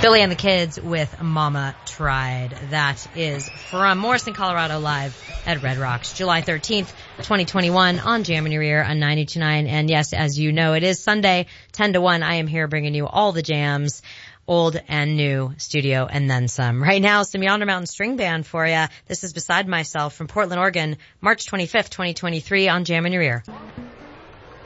Billy and the Kids with Mama Tried. That is from Morrison, Colorado, live at Red Rocks, July 13th, 2021 on Jam in Your Ear on 92.9. And yes, as you know, it is Sunday, 10 to 1. I am here bringing you all the jams, old and new, studio, and then some. Right now, some Yonder Mountain String Band for you. This is Beside Myself from Portland, Oregon, March 25th, 2023 on Jam in Your Ear.